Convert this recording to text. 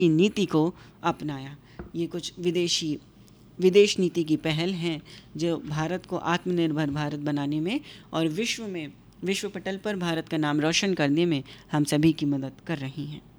नीति को अपनाया। ये कुछ विदेश नीति की पहल हैं जो भारत को आत्मनिर्भर भारत बनाने में और विश्व पटल पर भारत का नाम रोशन करने में हम सभी की मदद कर रही हैं।